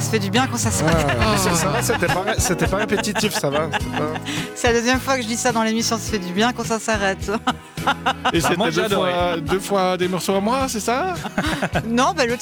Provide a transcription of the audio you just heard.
se fait du bien quand ça s'arrête. Ça va, c'était pas répétitif, ça va. C'est la deuxième fois que je dis ça dans l'émission, ça se fait du bien quand ça s'arrête. Et c'était moi, j'ai adoré. deux fois des morceaux à moi, c'est ça? Non, l'autre